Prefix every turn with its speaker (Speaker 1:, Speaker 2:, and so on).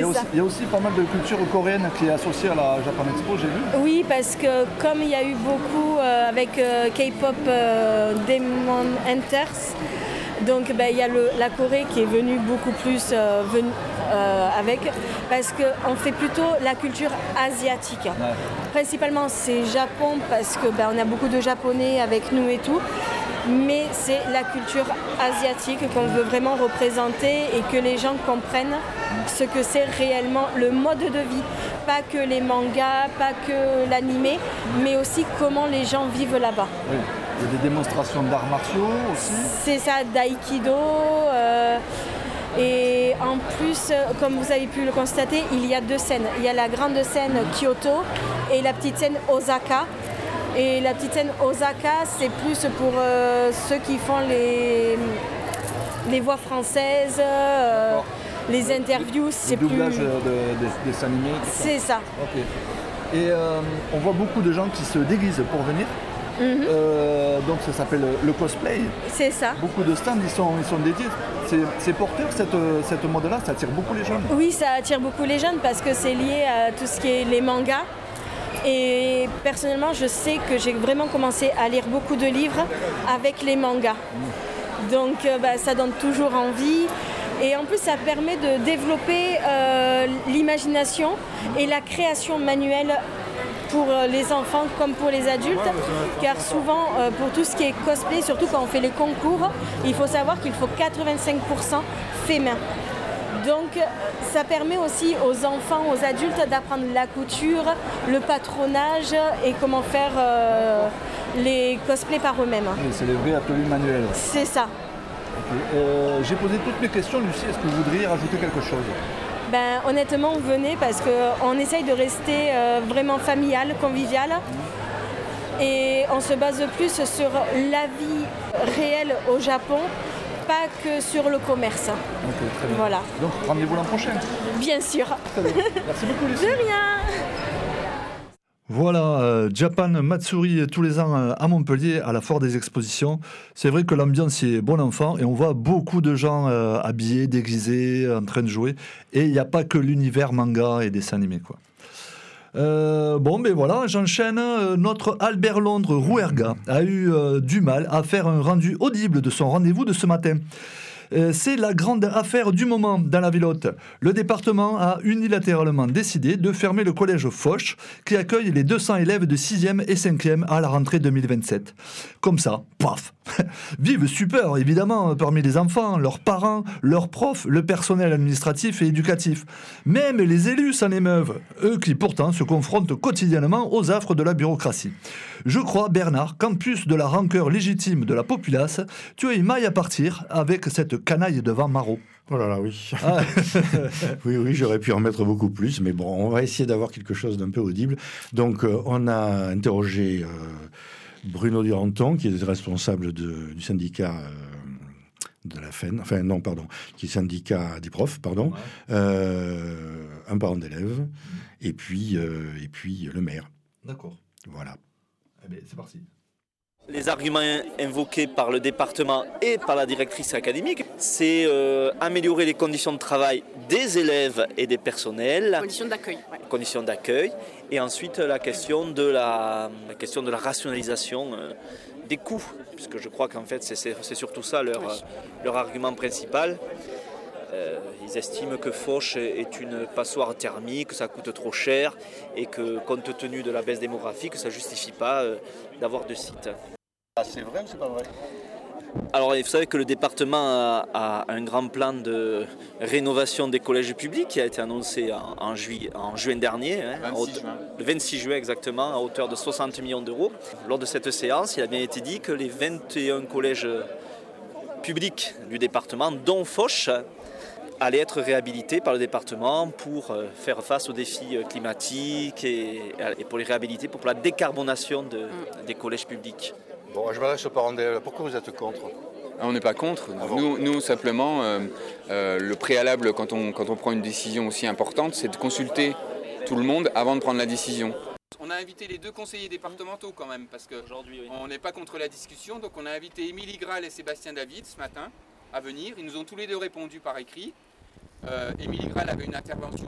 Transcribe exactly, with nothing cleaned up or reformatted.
Speaker 1: aussi, il y a aussi pas mal de culture coréenne qui est associée à la Japan Expo, j'ai vu.
Speaker 2: Oui, parce que comme il y a eu beaucoup euh, avec euh, K-pop euh, Demon Hunters, donc ben, il y a le, la Corée qui est venue beaucoup plus euh, venu, euh, avec, parce qu'on fait plutôt la culture asiatique. Ouais. Principalement c'est Japon parce que ben, on a beaucoup de Japonais avec nous et tout. Mais c'est la culture asiatique qu'on veut vraiment représenter et que les gens comprennent ce que c'est réellement le mode de vie. Pas que les mangas, pas que l'animé, mais aussi comment les gens vivent là-bas.
Speaker 1: Oui. Il y a des démonstrations d'arts martiaux aussi.
Speaker 2: C'est ça, d'aïkido. Euh, et en plus, comme vous avez pu le constater, il y a deux scènes. Il y a la grande scène Kyoto et la petite scène Osaka. Et la petite scène Osaka, c'est plus pour euh, ceux qui font les, les voix françaises, euh, les interviews.
Speaker 1: Le,
Speaker 2: c'est
Speaker 1: le doublage
Speaker 2: plus...
Speaker 1: de, de, des animés.
Speaker 2: C'est ça.
Speaker 1: Ok. Et euh, on voit beaucoup de gens qui se déguisent pour venir.
Speaker 2: Mm-hmm.
Speaker 1: Euh, donc ça s'appelle le cosplay.
Speaker 2: C'est ça.
Speaker 1: Beaucoup de stands ils sont, ils sont dédiés. C'est, c'est porteur cette, cette mode-là, ça attire beaucoup les jeunes.
Speaker 2: Oui, ça attire beaucoup les jeunes parce que c'est lié à tout ce qui est les mangas. Et personnellement, je sais que j'ai vraiment commencé à lire beaucoup de livres avec les mangas. Donc euh, bah, ça donne toujours envie. Et en plus, ça permet de développer euh, l'imagination et la création manuelle pour les enfants comme pour les adultes. Car souvent, euh, pour tout ce qui est cosplay, surtout quand on fait les concours, il faut savoir qu'il faut quatre-vingt-cinq pour cent fait main. Donc ça permet aussi aux enfants, aux adultes d'apprendre la couture, le patronage et comment faire euh, les cosplays par eux-mêmes.
Speaker 1: Oui, c'est les vrais ateliers manuels.
Speaker 2: C'est ça.
Speaker 1: Okay. Euh, j'ai posé toutes mes questions, Lucie. Est-ce que vous voudriez rajouter quelque chose ?
Speaker 2: Ben, honnêtement, venez parce qu'on essaye de rester euh, vraiment familial, convivial. Mmh. Et on se base plus sur la vie réelle au Japon, pas que sur le commerce.
Speaker 1: Ok, très bien.
Speaker 2: Voilà.
Speaker 1: Donc rendez-vous l'an prochain.
Speaker 2: Bien sûr.
Speaker 1: Très bien. Merci beaucoup, Lucie.
Speaker 2: De rien.
Speaker 3: Voilà, euh, Japan Matsuri tous les ans euh, à Montpellier, à la Foire des Expositions. C'est vrai que l'ambiance est bon enfant et on voit beaucoup de gens euh, habillés, déguisés, en train de jouer. Et il n'y a pas que l'univers manga et dessins animés, quoi. Euh, bon, ben voilà, j'enchaîne. Euh, notre Albert Londres Rouerga a eu euh, du mal à faire un rendu audible de son rendez-vous de ce matin. Euh, c'est la grande affaire du moment dans la ville haute. Le département a unilatéralement décidé de fermer le collège Foch qui accueille les deux cents élèves de sixième et cinquième à la rentrée deux mille vingt-sept. Comme ça, paf. Vive super, évidemment, parmi les enfants, leurs parents, leurs profs, le personnel administratif et éducatif. Même les élus s'en émeuvent, eux qui pourtant se confrontent quotidiennement aux affres de la bureaucratie. Je crois, Bernard, qu'en plus de la rancœur légitime de la populace, tu as une maille à partir avec cette canaille devant Marot.
Speaker 4: Oh là là, oui. Ah. oui, oui, j'aurais pu en mettre beaucoup plus, mais bon, on va essayer d'avoir quelque chose d'un peu audible. Donc, euh, on a interrogé euh, Bruno Duranton, qui est responsable de, du syndicat euh, de la F E N, enfin non, pardon, qui est syndicat des profs, pardon, ouais. euh, un parent d'élève, mmh. et puis euh, et puis le maire.
Speaker 3: D'accord.
Speaker 4: Voilà.
Speaker 3: Eh bien, c'est parti.
Speaker 5: Les arguments invoqués par le département et par la directrice académique, c'est euh, améliorer les conditions de travail des élèves et des personnels.
Speaker 6: Conditions d'accueil. Ouais.
Speaker 5: Conditions d'accueil. Et ensuite, la question de la, la, question de la rationalisation euh, des coûts, puisque je crois qu'en fait, c'est, c'est, c'est surtout ça leur, oui. leur argument principal. Euh, ils estiment que Foch est une passoire thermique, que ça coûte trop cher et que, compte tenu de la baisse démographique, ça ne justifie pas euh, d'avoir de site.
Speaker 1: Ah, c'est vrai ou c'est pas vrai ?
Speaker 5: Alors, vous savez que le département a, a un grand plan de rénovation des collèges publics qui a été annoncé en, en, juillet, en juin dernier, hein,
Speaker 1: vingt-six
Speaker 5: haute,
Speaker 1: juin.
Speaker 5: le vingt-six juin exactement, à hauteur de soixante millions d'euros. Lors de cette séance, il a bien été dit que les vingt et un collèges publics du département, dont Foch, allaient être réhabilités par le département pour faire face aux défis climatiques et, et pour les réhabiliter pour la décarbonation de, des collèges publics.
Speaker 7: Bon, je m'adresse aux parents d'élèves. Pourquoi vous êtes contre ?
Speaker 8: Ah, on n'est pas contre.
Speaker 7: Ah bon.
Speaker 8: Nous, nous, simplement, euh, euh, le préalable quand on, quand on prend une décision aussi importante, c'est de consulter tout le monde avant de prendre la décision. On a invité les deux conseillers départementaux quand même, parce qu'on oui. n'est pas contre la discussion. Donc on a invité Émilie Graal et Sébastien David ce matin à venir. Ils nous ont tous les deux répondu par écrit. Euh, Émilie Graal avait une intervention